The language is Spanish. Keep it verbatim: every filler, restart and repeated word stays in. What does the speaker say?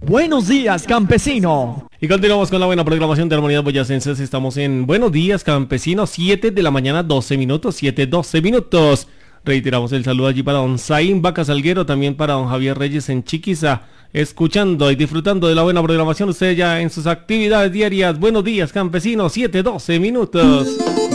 Buenos días, campesino. Y continuamos con la buena programación de Armonías Boyacenses. Estamos en Buenos Días, Campesino, siete de la mañana, doce minutos, siete, doce minutos. Reiteramos el saludo allí para don Zain Vaca Salguero, también para don Javier Reyes en Chiquiza, escuchando y disfrutando de la buena programación. Ustedes ya en sus actividades diarias. Buenos días, Campesino, siete, doce minutos.